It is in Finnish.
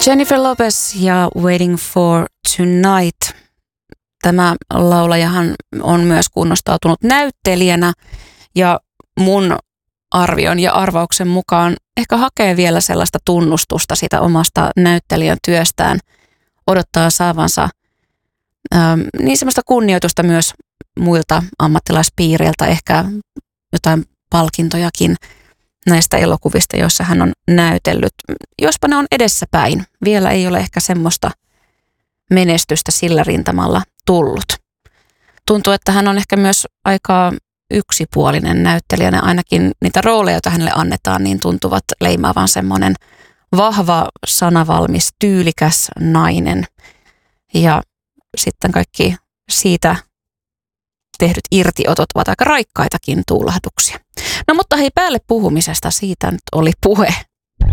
Jennifer Lopez ja Waiting for Tonight. Tämä laulajahan on myös kunnostautunut näyttelijänä ja mun arvion ja arvauksen mukaan ehkä hakee vielä sellaista tunnustusta sitä omasta näyttelijän työstään. Odottaa saavansa niin semmoista kunnioitusta myös muilta ammattilaispiireiltä, ehkä jotain palkintojakin näistä elokuvista, joissa hän on näytellyt. Jospa ne on edessäpäin. Vielä ei ole ehkä semmoista menestystä sillä rintamalla tullut. Tuntuu, että hän on ehkä myös aika yksipuolinen näyttelijänä. Ainakin niitä rooleja, joita hänelle annetaan, niin tuntuvat leimaavan semmoinen vahva, sanavalmis, tyylikäs nainen. Ja sitten kaikki siitä tehdyt irtiotot ovat aika raikkaitakin tuulahduksia. No mutta hei, päälle puhumisesta siitä nyt oli puhe.